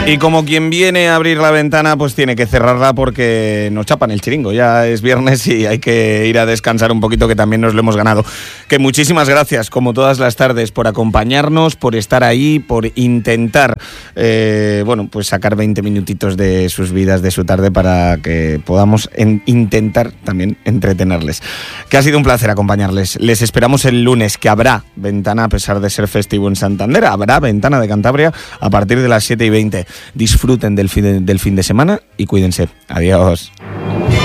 Y como quien viene a abrir la ventana, pues tiene que cerrarla porque nos chapan el chiringo. Ya es viernes y hay que ir a descansar un poquito, que también nos lo hemos ganado. Que muchísimas gracias, como todas las tardes, por acompañarnos, por estar ahí, por intentar, pues sacar 20 minutitos de sus vidas, de su tarde, para que podamos intentar también entretenerles. Que ha sido un placer acompañarles. Les esperamos el lunes, que habrá ventana, a pesar de ser festivo en Santander. Habrá ventana de Cantabria a partir de las 7:20. Disfruten del fin de semana y cuídense. Adiós.